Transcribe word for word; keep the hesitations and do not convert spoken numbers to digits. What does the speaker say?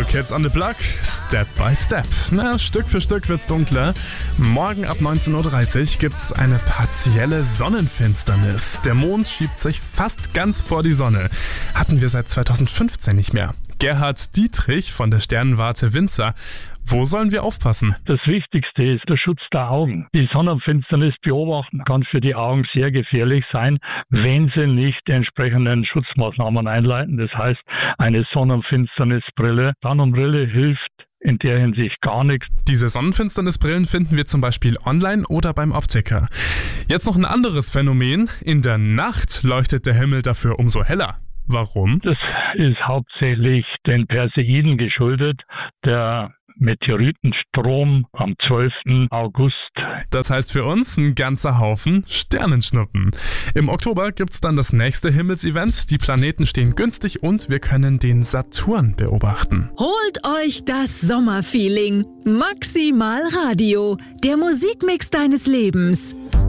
New Kids on the Block, Step by Step. Na, Stück für Stück wird's dunkler. Morgen ab neunzehn Uhr dreißig gibt's eine partielle Sonnenfinsternis. Der Mond schiebt sich fast ganz vor die Sonne. Hatten wir seit zweitausendfünfzehn nicht mehr. Gerhard Dietrich von der Sternwarte Windsor. Wo sollen wir aufpassen? Das Wichtigste ist der Schutz der Augen. Die Sonnenfinsternis beobachten kann für die Augen sehr gefährlich sein, wenn sie nicht die entsprechenden Schutzmaßnahmen einleiten. Das heißt, eine Sonnenfinsternisbrille. Sonnenbrille hilft in der Hinsicht gar nichts. Diese Sonnenfinsternisbrillen finden wir zum Beispiel online oder beim Optiker. Jetzt noch ein anderes Phänomen. In der Nacht leuchtet der Himmel dafür umso heller. Warum? Das ist hauptsächlich den Perseiden geschuldet. Der Meteoritenstrom am zwölften August. Das heißt für uns ein ganzer Haufen Sternenschnuppen. Im Oktober gibt's dann das nächste Himmelsevent. Die Planeten stehen günstig und wir können den Saturn beobachten. Holt euch das Sommerfeeling. Maximal Radio, der Musikmix deines Lebens.